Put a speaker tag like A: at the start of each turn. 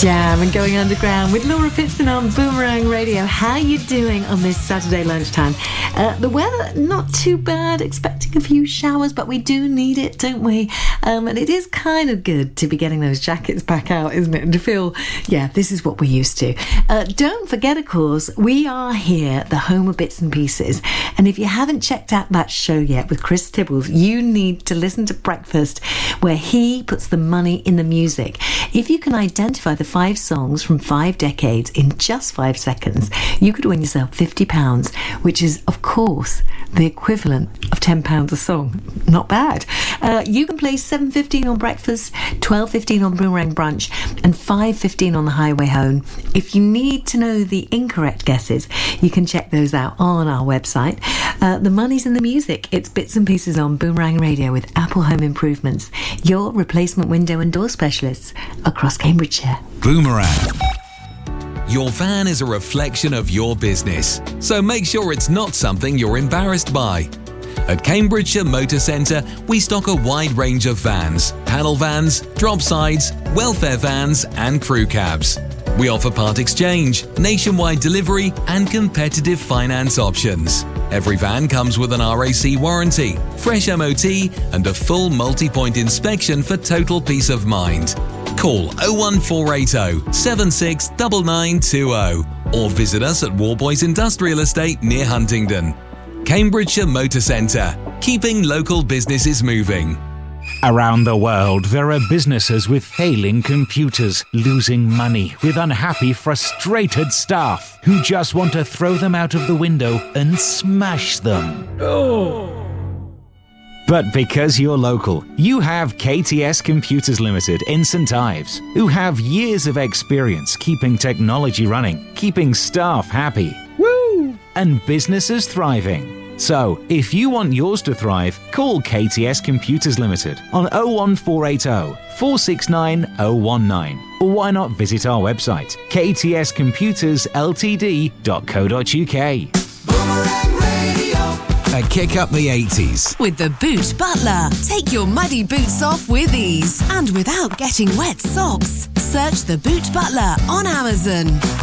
A: Jam and Going Underground with Laura Pitson on Boomerang Radio. How you doing on this Saturday lunchtime? The weather, not too bad. Expecting a few showers, but we do need it, don't we? And it is kind of good to be getting those jackets back out, isn't it? And to feel, yeah, this is what we're used to. Don't forget, of course, we are here, the home of Bits and Pieces. And if you haven't checked out that show yet with Chris Tibbles, you need to listen to Breakfast, where he puts the money in the music. If you can identify the 5 songs from 5 decades in just 5 seconds, you could win yourself £50, which is, of course, the equivalent of £10 a song. Not bad. You can play 7:15 on Breakfast, 12:15 on Boomerang Brunch, and 5:15 on the highway home. If you need to know the incorrect guesses, you can check those out on our website. The money's in the music. It's Bits and Pieces on Boomerang Radio with Apple Home Improvements, your replacement window and door specialists across Cambridgeshire.
B: Boomerang. Your van is a reflection of your business, so make sure it's not something you're embarrassed by. At Cambridgeshire Motor Centre, we stock a wide range of vans, panel vans, drop sides, welfare vans and crew cabs. We offer part exchange, nationwide delivery and competitive finance options. Every van comes with an RAC warranty, fresh MOT and a full multi-point inspection for total peace of mind. Call 01480 769920 or visit us at Warboys Industrial Estate near Huntingdon. Cambridgeshire Motor Centre, keeping local businesses moving.
C: Around the world, there are businesses with failing computers, losing money, with unhappy, frustrated staff who just want to throw them out of the window and smash them. But because you're local, you have KTS Computers Limited in St Ives, who have years of experience keeping technology running, keeping staff happy, and businesses thriving. So, if you want yours to thrive, call KTS Computers Limited on 01480 469 019. Or why not visit our website, ktscomputersltd.co.uk.
B: Boomerang Radio. A kick up the 80s.
D: With the Boot Butler. Take your muddy boots off with ease and without getting wet socks. Search the Boot Butler on Amazon.